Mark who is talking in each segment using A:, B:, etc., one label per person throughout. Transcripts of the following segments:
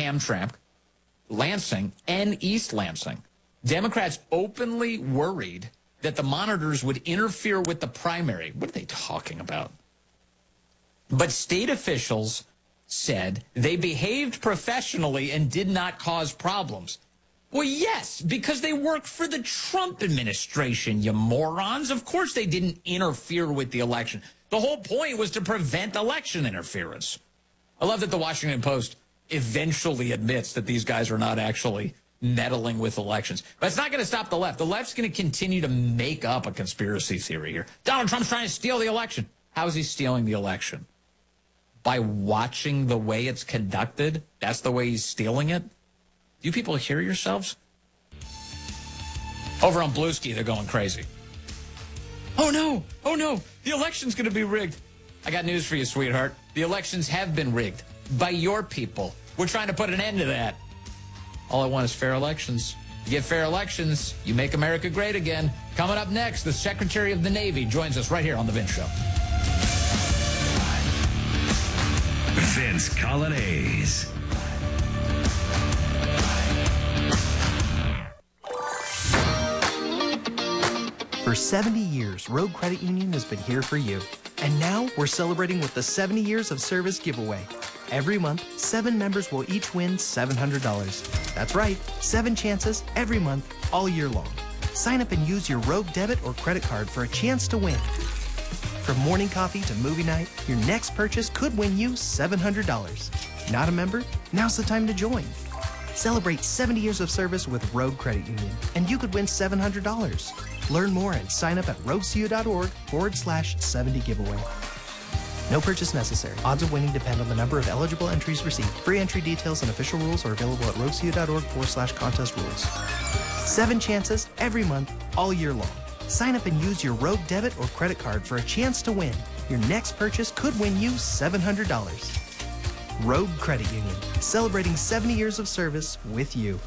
A: Hamtramck, Lansing, and East Lansing. Democrats openly worried that the monitors would interfere with the primary. What are they talking about? But state officials said they behaved professionally and did not cause problems. Well, yes, because they work for the Trump administration, you morons. Of course they didn't interfere with the election. The whole point was to prevent election interference. I love that the Washington Post eventually admits that these guys are not actually meddling with elections. But it's not going to stop the left. The left's going to continue to make up a conspiracy theory here. Donald Trump's trying to steal the election. How is he stealing the election? By watching the way it's conducted? That's the way he's stealing it? Do you people hear yourselves? Over on Bluesky, they're going crazy. Oh, no, the election's going to be rigged. I got news for you, sweetheart. The elections have been rigged by your people. We're trying to put an end to that. All I want is fair elections. You get fair elections, you make America great again. Coming up next, the Secretary of the Navy joins us right here on The Vince Show.
B: Vince Coglianese.
C: For 70 years, Road Credit Union has been here for you. And now we're celebrating with the 70 Years of Service giveaway. Every month, 7 members will each win $700. That's right, 7 chances every month, all year long. Sign up and use your Rogue debit or credit card for a chance to win. From morning coffee to movie night, your next purchase could win you $700. Not a member? Now's the time to join. Celebrate 70 years of service with Rogue Credit Union, and you could win $700. Learn more and sign up at roguecu.org/70 giveaway. No purchase necessary. Odds of winning depend on the number of eligible entries received. Free entry details and official rules are available at roguecu.org/contest rules. 7 chances every month, all year long. Sign up and use your Rogue debit or credit card for a chance to win. Your next purchase could win you $700. Rogue Credit Union, celebrating 70 years of service with you.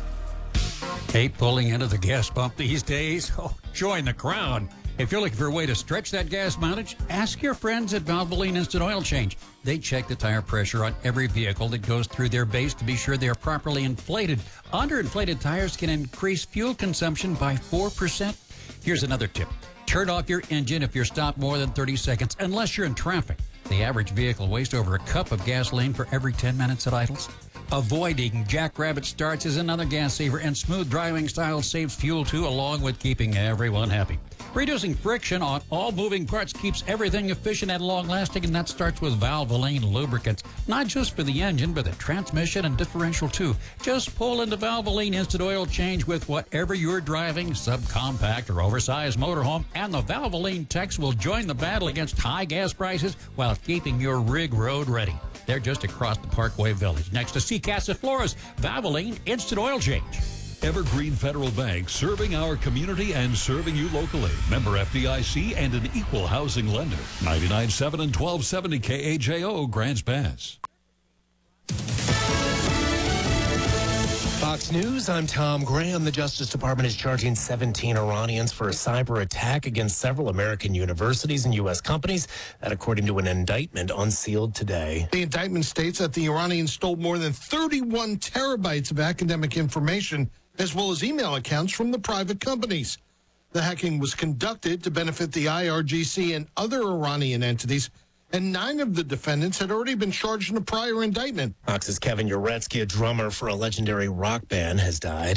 D: Hate pulling into the gas pump these days? Oh, join the crowd. If you're looking for a way to stretch that gas mileage, ask your friends at Valvoline Instant Oil Change. They check the tire pressure on every vehicle that goes through their base to be sure they are properly inflated. Underinflated tires can increase fuel consumption by 4%. Here's another tip. Turn off your engine if you're stopped more than 30 seconds, unless you're in traffic. The average vehicle wastes over a cup of gasoline for every 10 minutes it idles. Avoiding jackrabbit starts is another gas saver, and smooth driving style saves fuel too, along with keeping everyone happy. Reducing friction on all moving parts keeps everything efficient and long-lasting, and that starts with Valvoline lubricants. Not just for the engine, but the transmission and differential too. Just pull into Valvoline Instant Oil Change with whatever you're driving, subcompact or oversized motorhome, and the Valvoline techs will join the battle against high gas prices while keeping your rig road ready. They're just across the Parkway Village, next to Casa Flores. Valvoline Instant Oil Change.
E: Evergreen Federal Bank, serving our community and serving you locally. Member FDIC and an equal housing lender. 99.7 and 1270 KAJO, Grants Pass.
F: Fox News, I'm Tom Graham. The Justice Department is charging 17 Iranians for a cyber attack against several American universities and U.S. companies. That, according to an indictment unsealed today.
G: The indictment states that the Iranians stole more than 31 terabytes of academic information, as well as email accounts from the private companies. The hacking was conducted to benefit the IRGC and other Iranian entities, and 9 of the defendants had already been charged in a prior indictment.
F: Fox's Kevin Uretsky, a drummer for a legendary rock band, has died.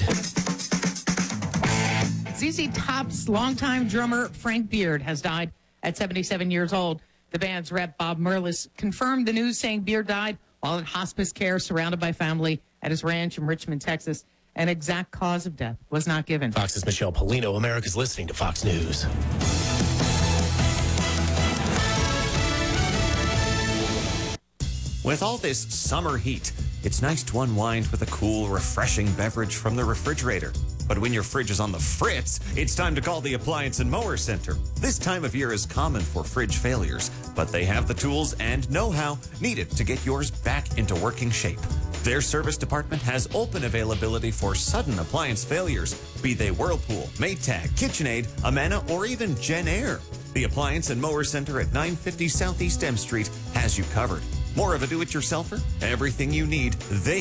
H: ZZ Top's longtime drummer Frank Beard has died at 77 years old. The band's rep Bob Merlis confirmed the news, saying Beard died while in hospice care, surrounded by family at his ranch in Richmond, Texas. An exact cause of death was not given.
F: Fox's Michelle Polino. America's listening to Fox News.
I: With all this summer heat, it's nice to unwind with a cool, refreshing beverage from the refrigerator. But when your fridge is on the fritz, it's time to call the Appliance and Mower Center. This time of year is common for fridge failures, but they have the tools and know-how needed to get yours back into working shape. Their service department has open availability for sudden appliance failures, be they Whirlpool, Maytag, KitchenAid, Amana, or even JennAir. The Appliance and Mower Center at 950 Southeast M Street has you covered. More of a do-it-yourselfer? Everything you need, they